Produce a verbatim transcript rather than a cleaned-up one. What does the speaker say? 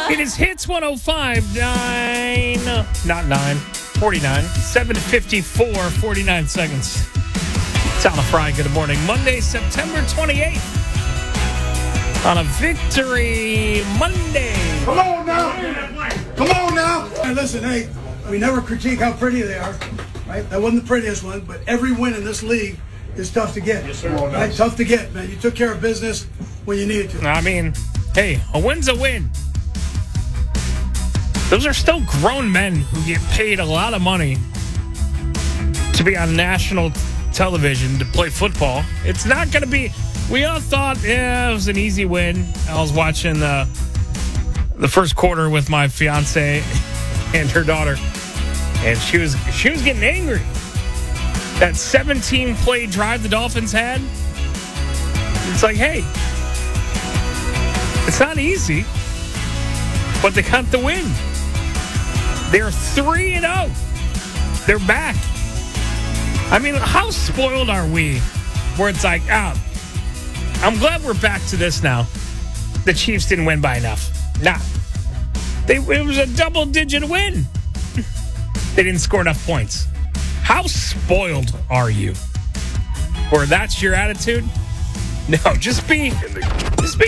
It is Hits one oh five, nine, not nine, forty-nine, seven fifty-four, forty-nine seconds. Tyler Fry, good morning. Monday, September twenty-eighth. On a Victory Monday. Come on now. Come on now. Hey, listen, hey, we never critique how pretty they are, right? That wasn't the prettiest one, but every win in this league is tough to get. Yes, sir. Right? Tough to get, man. You took care of business when you needed to. I mean, hey, a win's a win. Those are still grown men who get paid a lot of money to be on national television to play football. It's not going to be... We all thought, yeah, it was an easy win. I was watching the, the first quarter with my fiance and her daughter, and she was she was getting angry. That seventeen-play drive the Dolphins had, it's like, hey, it's not easy, but they got the win. They're three and oh. They're back. I mean, how spoiled are we where it's like, ah, I'm glad we're back to this now. The Chiefs didn't win by enough. Nah. They, it was a double-digit win. They didn't score enough points. How spoiled are you? Or that's your attitude? No, just be, just be